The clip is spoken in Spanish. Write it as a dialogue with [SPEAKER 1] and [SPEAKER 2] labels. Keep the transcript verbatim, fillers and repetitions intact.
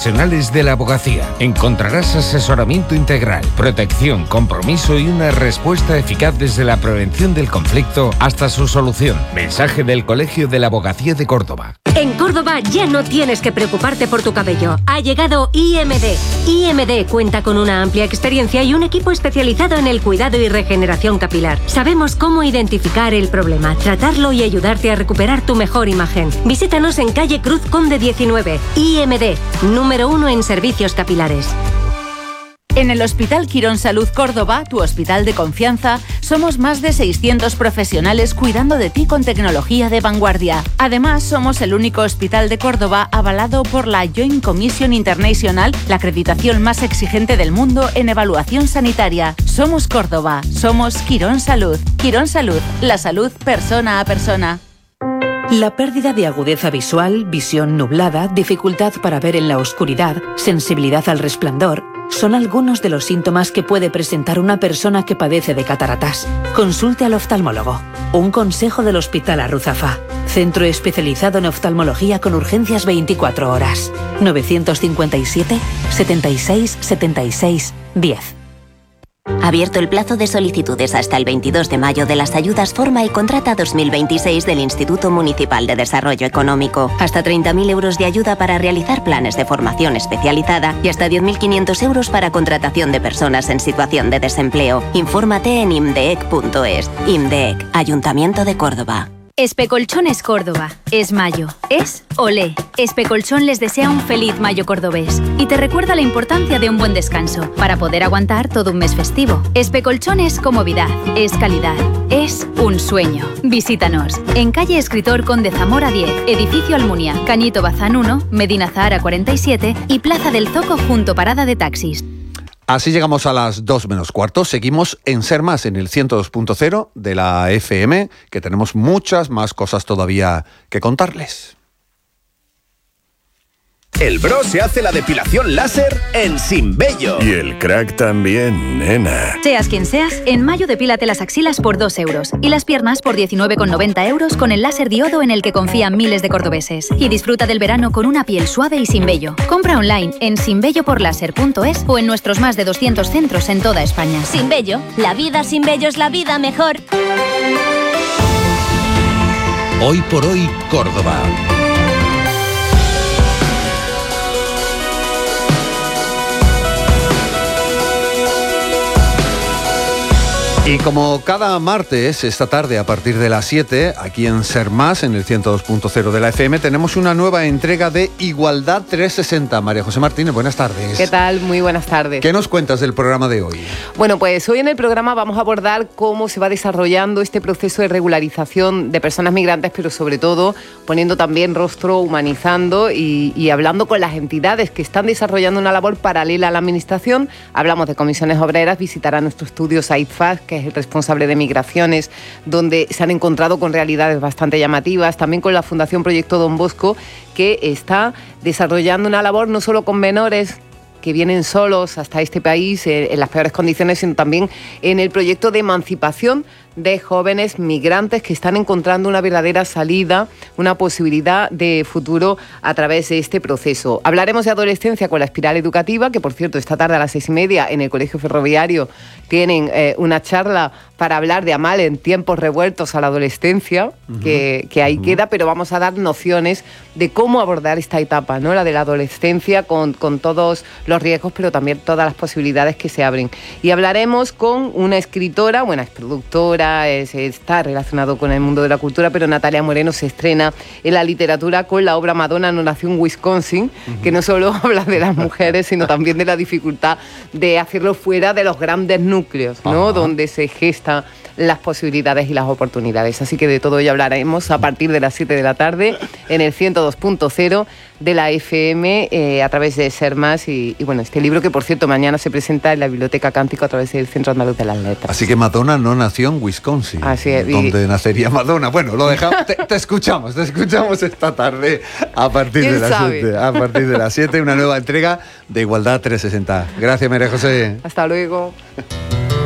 [SPEAKER 1] profesionales de la abogacía. Encontrarás asesoramiento integral, protección, compromiso y una respuesta eficaz desde la prevención del conflicto hasta su solución. Mensaje del Colegio de la Abogacía de Córdoba.
[SPEAKER 2] En Córdoba ya no tienes que preocuparte por tu cabello. Ha llegado I M D. I M D cuenta con una amplia experiencia y un equipo especializado en el cuidado y regeneración capilar. Sabemos cómo identificar el problema, tratarlo y ayudarte a recuperar tu mejor imagen. Visítanos en calle Cruz Conde diecinueve. I M D, número uno en servicios capilares.
[SPEAKER 3] En el Hospital Quirón Salud Córdoba, tu hospital de confianza, somos más de seiscientos profesionales cuidando de ti con tecnología de vanguardia. Además, somos el único hospital de Córdoba avalado por la Joint Commission International, la acreditación más exigente del mundo en evaluación sanitaria. Somos Córdoba, somos Quirón Salud. Quirón Salud, la salud persona a persona.
[SPEAKER 4] La pérdida de agudeza visual, visión nublada, dificultad para ver en la oscuridad, sensibilidad al resplandor, son algunos de los síntomas que puede presentar una persona que padece de cataratas. Consulte al oftalmólogo. Un consejo del Hospital Arruzafa. Centro especializado en oftalmología con urgencias veinticuatro horas. novecientos cincuenta y siete, setenta y seis, setenta y seis, diez.
[SPEAKER 5] Abierto el plazo de solicitudes hasta el veintidós de mayo de las ayudas Forma y Contrata dos mil veintiséis del Instituto Municipal de Desarrollo Económico. Hasta treinta mil euros de ayuda para realizar planes de formación especializada y hasta diez mil quinientos euros para contratación de personas en situación de desempleo. Infórmate en imdeec punto es. IMDEC, Ayuntamiento de Córdoba.
[SPEAKER 6] Especolchones Córdoba. Es mayo. Es olé. Especolchón les desea un feliz mayo cordobés y te recuerda la importancia de un buen descanso para poder aguantar todo un mes festivo. Especolchón es comodidad, es calidad, es un sueño. Visítanos en calle Escritor Conde Zamora diez, Edificio Almunia, Cañito Bazán uno, Medina Zahara cuarenta y siete y Plaza del Zoco junto parada de taxis.
[SPEAKER 7] Así llegamos a las dos menos cuarto. Seguimos en Ser Más, en el ciento dos punto cero de la F M, que tenemos muchas más cosas todavía que contarles.
[SPEAKER 8] El bro se hace la depilación láser en Sinbello.
[SPEAKER 9] Y el crack también, nena.
[SPEAKER 6] Seas quien seas, en mayo depílate las axilas por dos euros y las piernas por diecinueve con noventa euros con el láser diodo en el que confían miles de cordobeses. Y disfruta del verano con una piel suave y sin vello. Compra online en sinbello por láser punto es o en nuestros más de doscientos centros en toda España.
[SPEAKER 10] Sinbello, la vida sin vello es la vida mejor.
[SPEAKER 1] Hoy por hoy, Córdoba.
[SPEAKER 7] Y como cada martes, esta tarde a partir de las siete, aquí en Ser Más, en el ciento dos punto cero de la F M, tenemos una nueva entrega de Igualdad trescientos sesenta. María José Martínez, buenas tardes.
[SPEAKER 11] ¿Qué tal? Muy buenas tardes.
[SPEAKER 7] ¿Qué nos cuentas del programa de hoy?
[SPEAKER 11] Bueno, pues hoy en el programa vamos a abordar cómo se va desarrollando este proceso de regularización de personas migrantes, pero sobre todo poniendo también rostro, humanizando y, y hablando con las entidades que están desarrollando una labor paralela a la Administración. Hablamos de comisiones obreras, visitará nuestro estudio Said Faz, que es el responsable de migraciones, donde se han encontrado con realidades bastante llamativas, también con la Fundación Proyecto Don Bosco, que está desarrollando una labor no solo con menores que vienen solos hasta este país eh, en las peores condiciones, sino también en el proyecto de emancipación de jóvenes migrantes que están encontrando una verdadera salida, una posibilidad de futuro a través de este proceso. Hablaremos de adolescencia con la Espiral Educativa, que por cierto esta tarde a las seis y media en el Colegio Ferroviario tienen eh, una charla para hablar de AMAL en tiempos revueltos a la adolescencia, uh-huh. que, que ahí uh-huh. queda, pero vamos a dar nociones de cómo abordar esta etapa, ¿no? La de la adolescencia con, con todos los riesgos, pero también todas las posibilidades que se abren. Y hablaremos con una escritora, bueno, es productora, Es, está relacionado con el mundo de la cultura, pero Natalia Moreno se estrena en la literatura con la obra Madonna no nació en Wisconsin, uh-huh. que no solo habla de las mujeres, sino también de la dificultad de hacerlo fuera de los grandes núcleos, ¿no? Uh-huh. Donde se gestan las posibilidades y las oportunidades. Así que de todo ello hablaremos a partir de las siete de la tarde en el ciento dos punto cero de la F M eh, a través de Ser Más y, y bueno, este libro que por cierto mañana se presenta en la Biblioteca Cántico a través del Centro Andaluz de las Letras.
[SPEAKER 7] Así que Madonna no nació en Wisconsin.
[SPEAKER 11] Así es.
[SPEAKER 7] ¿Dónde y... nacería Madonna? Bueno, lo dejamos. te, te escuchamos, te escuchamos esta tarde a partir de las siete. A partir de las siete, una nueva entrega de Igualdad trescientos sesenta. Gracias, María José.
[SPEAKER 11] Hasta luego.